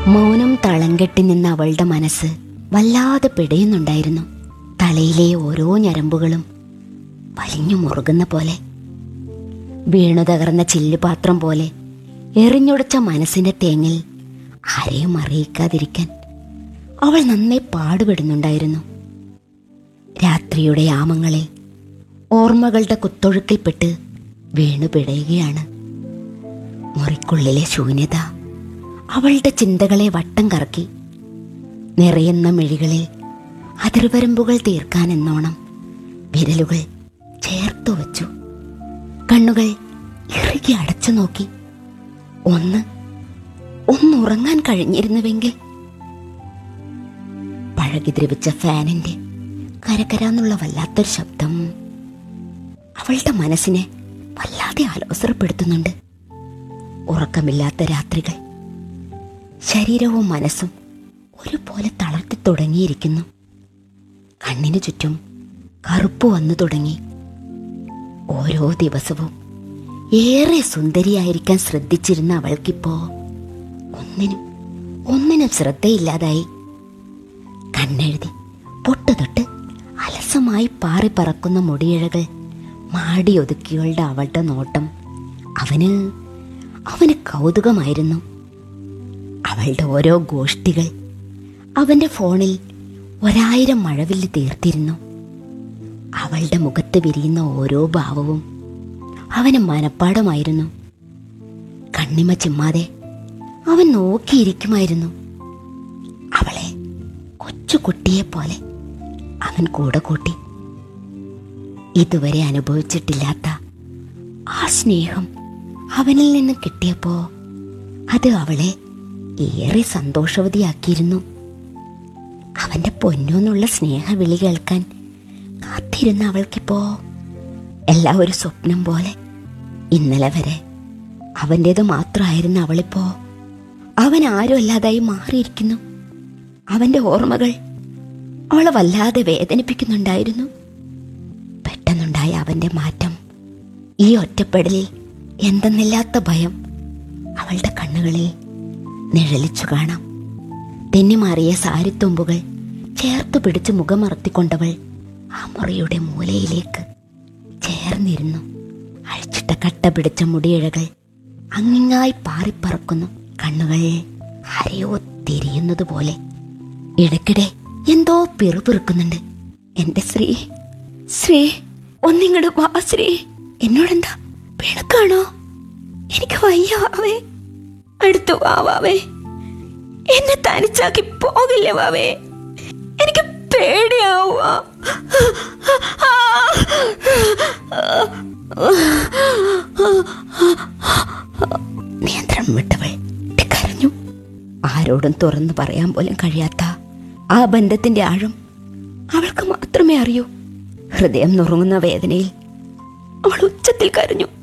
മൗനം തളം കെട്ടി നിന്ന അവളുടെ മനസ്സ് വല്ലാതെ പിടയുന്നുണ്ടായിരുന്നു. തലയിലെ ഓരോ ഞരമ്പുകളും വലിഞ്ഞു മുറുകുന്ന പോലെ, വീണു തകർന്ന ചില്ലുപാത്രം പോലെ എറിഞ്ഞുടച്ച മനസ്സിന്റെ തേങ്ങിൽ ആരെയും അറിയിക്കാതിരിക്കാൻ അവൾ നന്നേ പാടുപെടുന്നുണ്ടായിരുന്നു. രാത്രിയുടെ യാമങ്ങളിൽ ഓർമ്മകളുടെ കുത്തൊഴുക്കിൽപ്പെട്ട് വീണു പിടയുകയാണ്. മുറിക്കുള്ളിലെ ശൂന്യത അവളുടെ ചിന്തകളെ വട്ടം കറക്കി. നിറയുന്ന മിഴികളിൽ അതിർവരമ്പുകൾ തീർക്കാനെന്നോണം വിരലുകൾ ചേർത്തു വച്ചു. കണ്ണുകൾ ഇറുകി അടച്ചു നോക്കി. ഒന്നുറങ്ങാൻ കഴിഞ്ഞിരുന്നുവെങ്കിൽ. പഴകി ദ്രവിച്ച ഫാനിന്റെ കരകരാന്നുള്ള വല്ലാത്തൊരു ശബ്ദം അവളുടെ മനസ്സിനെ വല്ലാതെ ആലോസരപ്പെടുത്തുന്നുണ്ട്. ഉറക്കമില്ലാത്ത രാത്രികൾ ശരീരവും മനസ്സും ഒരുപോലെ തളർത്തി തുടങ്ങിയിരിക്കുന്നു. കണ്ണിനു ചുറ്റും കറുപ്പ് വന്നു തുടങ്ങി. ഓരോ ദിവസവും ഏറെ സുന്ദരിയായിരിക്കാൻ ശ്രദ്ധിച്ചിരുന്ന അവൾക്കിപ്പോ ഒന്നിനും ശ്രദ്ധയില്ലാതായി. കണ്ണെഴുതി പൊട്ടുതൊട്ട് അലസമായി പാറി പറക്കുന്ന മുടിയിഴകൾ മാടിയൊതുക്കികളുടെ അവളുടെ നോട്ടം അവന് കൗതുകമായിരുന്നു. അവളുടെ ഓരോ ഗോഷ്ഠികൾ അവന്റെ ഫോണിൽ 1000 മഴവില്ല് തീർത്തിരുന്നു. അവളുടെ മുഖത്ത് വിരിയുന്ന ഓരോ ഭാവവും അവന് മനപ്പാടമായിരുന്നു. കണ്ണിമ ചിമ്മാതെ അവൻ നോക്കിയിരിക്കുമായിരുന്നു. അവളെ കൊച്ചുകുട്ടിയെപ്പോലെ അവൻ കൂടെ കൂട്ടി. ഇതുവരെ അനുഭവിച്ചിട്ടില്ലാത്ത ആ സ്നേഹം അവനിൽ നിന്ന് കിട്ടിയപ്പോ അത് അവളെ ഏറെ സന്തോഷവതിയാക്കിയിരുന്നു. അവന്റെ പൊന്നൂന്നുള്ള സ്നേഹവിളി കേൾക്കാൻ കാത്തിരുന്ന അവൾക്കിപ്പോ എല്ലാം ഒരു സ്വപ്നം പോലെ. ഇന്നലെ വരെ അവൻ്റേത് മാത്രമായിരുന്ന അവളിപ്പോ അവൻ ആരും അല്ലാതായി മാറിയിരിക്കുന്നു. അവന്റെ ഓർമ്മകൾ അവളെ വല്ലാതെ വേദനിപ്പിക്കുന്നുണ്ടായിരുന്നു. പെട്ടെന്നുണ്ടായ അവന്റെ മാറ്റം, ഈ ഒറ്റപ്പെടലിൽ എന്തെന്നില്ലാത്ത ഭയം അവളുടെ കണ്ണുകളിൽ നിഴലിച്ചു കാണാം. തെന്നിമാറിയ സാരിത്തുമ്പുകൾ ചേർത്തു പിടിച്ച് മുഖമറത്തിക്കൊണ്ടവൾ ആ മുറിയുടെ മൂലയിലേക്ക് ചേർന്നിരുന്നു. അഴിച്ചിട്ട കട്ട പിടിച്ച മുടിയിഴകൾ അങ്ങിങ്ങായി പാറിപ്പറക്കുന്നു. കണ്ണുകൾ ആരെയോ തിരിയുന്നത് പോലെ. ഇടയ്ക്കിടെ എന്തോ പിറുപിറുക്കുന്നുണ്ട്. എന്റെ ശ്രീ ഒന്നിങ്ങട് വാ ശ്രീ. എന്നോടെന്താ പിണക്കാണോ? എനിക്ക് വയ്യ വാവേ, അടുത്തു വാവേ. എന്നെ തനിച്ചാക്കി പോകില്ല വാവേ, എനിക്ക് പേടിയാവുക. നിയന്ത്രണം വിട്ടവൾ കരഞ്ഞു. ആരോടും തുറന്നു പറയാൻ പോലും കഴിയാത്ത ആ ബന്ധത്തിന്റെ ആഴം അവൾക്ക് മാത്രമേ അറിയൂ. ഹൃദയം നുറുങ്ങുന്ന വേദനയിൽ അവൾ ഉച്ചത്തിൽ കരഞ്ഞു.